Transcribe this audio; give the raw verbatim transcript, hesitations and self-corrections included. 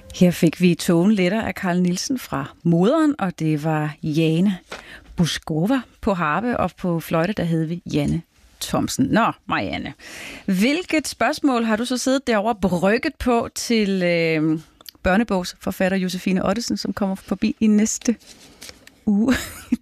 Her fik vi Tågen letter af Carl Nielsen fra Moderen, og det var Jane Buskova på harpe, og på fløjte, der hed vi Janne Thomsen. Nå, Marianne, hvilket spørgsmål har du så siddet derovre brygget på til øh, børnebogsforfatter Josefine Ottesen, som kommer forbi i næste uge?